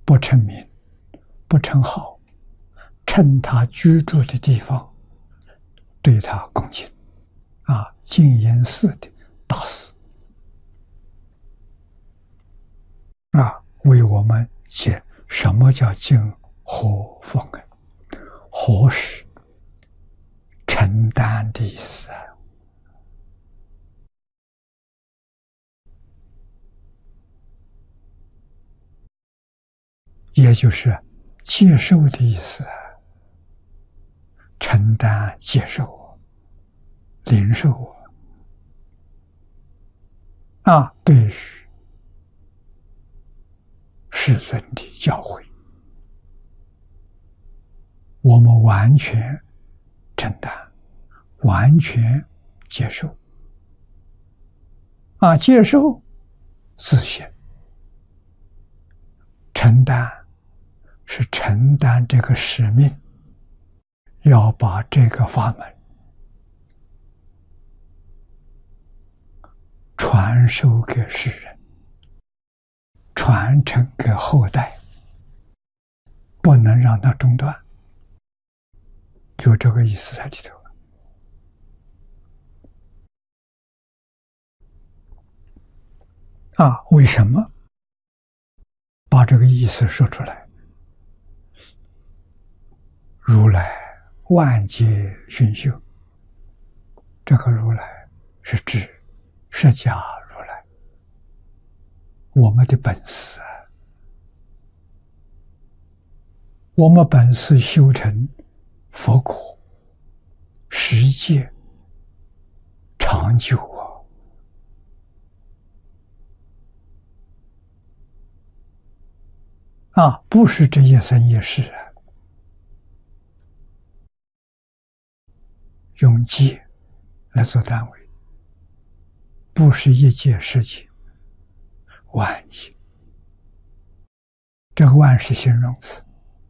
不称名，不称号，称他居住的地方，对他恭敬，净严寺的大师，为我们解什么叫净和奉恩。和是承担的意思，也就是接受的意思，承担、接受、领受对于世尊的教诲，我们完全承担，完全接受。接受自信，承担是承担这个使命，要把这个法门传授给世人，传承给后代，不能让它中断，就这个意思在里头。为什么把这个意思说出来？如来万劫熏修，这个如来是指释迦如来，我们的本事，我们本事修成佛果，十界长久不是这一生一世用界来做单位，不是一界十界，万界。这个万是形容词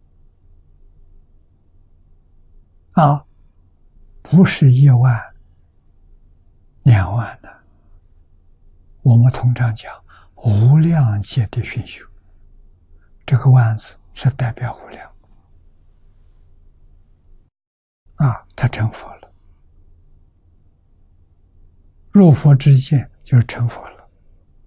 不是1万、2万的。我们通常讲无量界的熏修，这个万字是代表无量他成佛了，入佛之见就是成佛了。